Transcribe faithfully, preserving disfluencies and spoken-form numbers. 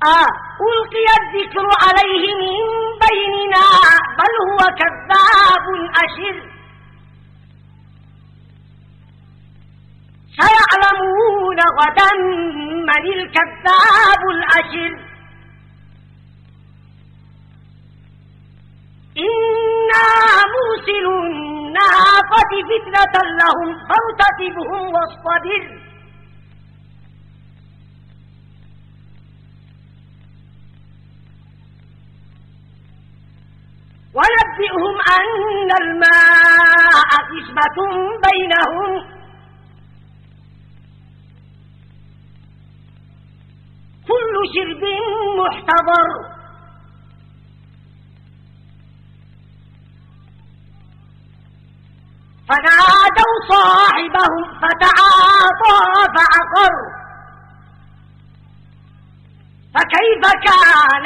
آه ألقي الذكر عليه من بيننا بل هو كذاب أشر سيعلمون غدا من الكذاب الأشر إنا مرسل الناقة فتنة لهم فارتقبهم واصطبر ونبئهم أن الماء قسمة بينهم كل شرب محتضر فنادوا صاحبهم فتعاطى فعقر فكيف كان